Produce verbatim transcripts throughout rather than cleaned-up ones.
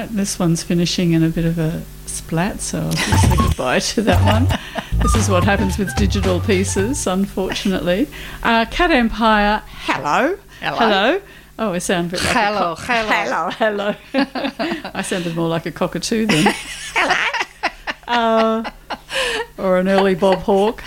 this one's finishing in a bit of a splat, so I'll just say goodbye to that one. This is what happens with digital pieces, unfortunately. Uh, Cat Empire, hello. Hello. Hello. Oh, I sound a bit like Hello, a co- hello. hello. Hello. I sounded more like a cockatoo then. Hello. Uh, or an early Bob Hawke.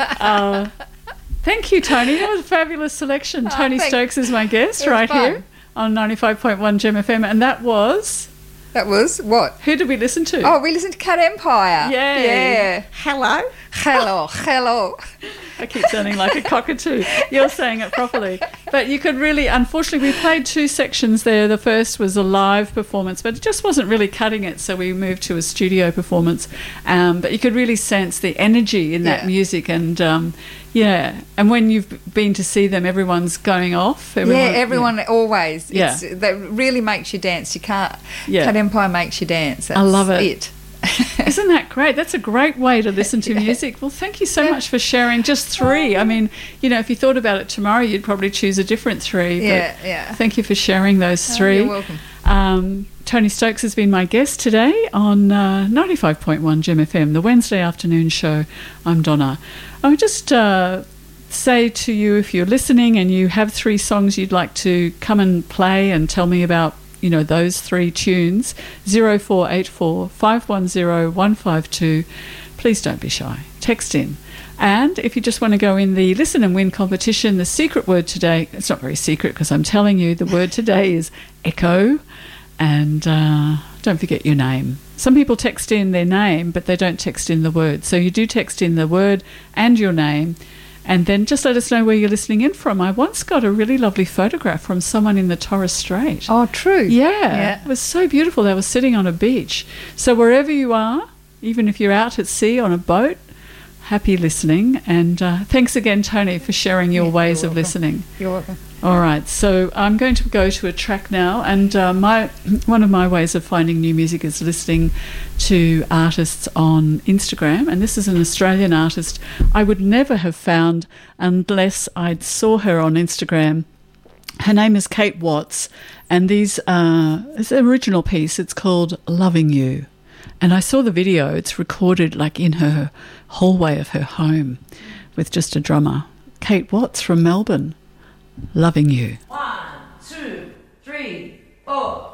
Uh, thank you, Tony. That was a fabulous selection. Oh, Tony thanks. Stokes is my guest It was right fun. here on ninety-five point one Gem F M, and that was... That was what? Who did we listen to? Oh, we listened to Cat Empire. Yay. Yeah. Hello. Hello, hello. I keep sounding like a cockatoo. You're saying it properly. But you could really, unfortunately, we played two sections there. The first was a live performance, but it just wasn't really cutting it, so we moved to a studio performance. Um, but you could really sense the energy in that Yeah. music. And, um, yeah, and when you've been to see them, everyone's going off. Everyone, yeah, everyone always. Yeah. It's, that really makes you dance. You can't. Yeah. Cat Empire makes you dance. That's I love it. it. Isn't that great? That's a great way to listen to Yeah. music. Well, thank you so much for sharing just three. I mean, you know, if you thought about it tomorrow, you'd probably choose a different three. But Yeah, yeah. thank you for sharing those Oh, three. you're welcome. Um, Tony Stokes has been my guest today on uh, ninety-five point one Gem F M, the Wednesday afternoon show. I'm Donna. I would just uh, say to you, if you're listening and you have three songs you'd like to come and play and tell me about, you know, those three tunes, zero four eight four, five one zero, one five two. Please don't be shy. Text in. And if you just want to go in the Listen and Win competition, the secret word today, it's not very secret because I'm telling you, the word today is echo. And uh, don't forget your name. Some people text in their name, but they don't text in the word. So you do text in the word and your name. And then just let us know where you're listening in from. I once got a really lovely photograph from someone in the Torres Strait. Oh, true. Yeah, Yeah. it was so beautiful. They were sitting on a beach. So wherever you are, even if you're out at sea on a boat, happy listening. And uh, thanks again, Tony, for sharing your Yeah, ways you're of welcome. listening. You're welcome. All right, so I'm going to go to a track now, and uh, my one of my ways of finding new music is listening to artists on Instagram, and this is an Australian artist I would never have found unless I saw her on Instagram. Her name is Kate Watts, and these uh, it's an original piece. It's called Loving You, and I saw the video. It's recorded like in her hallway of her home with just a drummer. Kate Watts from Melbourne. Loving You. One, two, three, four.